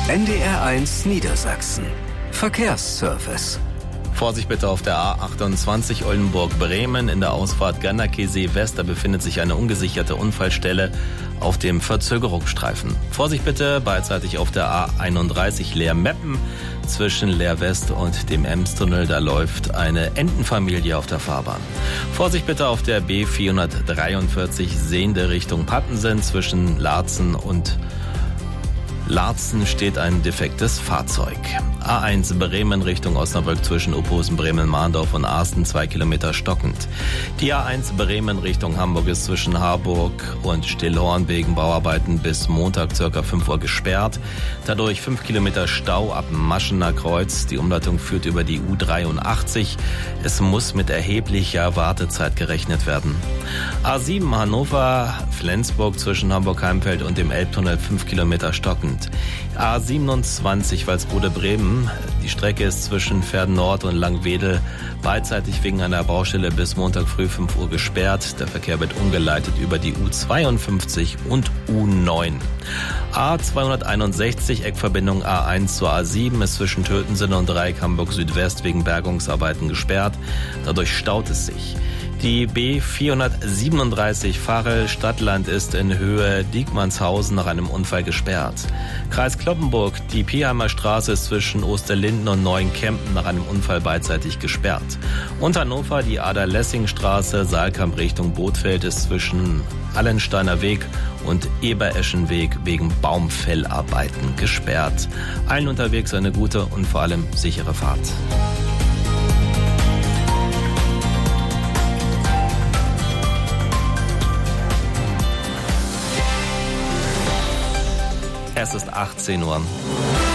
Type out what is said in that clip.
NDR1 Niedersachsen. Verkehrsservice. Vorsicht bitte auf der A28 Oldenburg-Bremen in der Ausfahrt Ganderkesee West. Da befindet sich eine ungesicherte Unfallstelle auf dem Verzögerungsstreifen. Vorsicht bitte beidseitig auf der A31 Leer-Meppen zwischen Leer-West und dem Emstunnel. Da läuft eine Entenfamilie auf der Fahrbahn. Vorsicht bitte auf der B443 sehende Richtung Pattensen. Zwischen Laatzen und Laatzen steht ein defektes Fahrzeug. A1 Bremen Richtung Osnabrück zwischen Uphusen, Bremen-Mahndorf und Asten 2 Kilometer stockend. Die A1 Bremen Richtung Hamburg ist zwischen Harburg und Stillhorn wegen Bauarbeiten bis Montag ca. 5 Uhr gesperrt. Dadurch 5 Kilometer Stau ab Maschener Kreuz. Die Umleitung führt über die U83. Es muss mit erheblicher Wartezeit gerechnet werden. A7 Hannover-Flensburg zwischen Hamburg-Heimfeld und dem Elbtunnel 5 Kilometer stockend. A27 Walsrode-Bremen. Die Strecke ist zwischen Verden Nord und Langwedel beidseitig wegen einer Baustelle bis Montag früh 5 Uhr gesperrt. Der Verkehr wird umgeleitet über die U52 und U9. A261 Eckverbindung A1 zur A7 ist zwischen Tötensinne und Dreieck Hamburg Südwest wegen Bergungsarbeiten gesperrt. Dadurch staut es sich. Die B437 Varel-Stadtland ist in Höhe Diekmannshausen nach einem Unfall gesperrt. Kreis Cloppenburg, die Pieheimer Straße ist zwischen Osterlinden und Neuenkempen nach einem Unfall beidseitig gesperrt. Und Hannover, die Ader-Lessing-Straße, Saalkamp Richtung Bothfeld ist zwischen Allensteiner Weg und Ebereschenweg wegen Baumfellarbeiten gesperrt. Allen unterwegs eine gute und vor allem sichere Fahrt. Es ist 18 Uhr.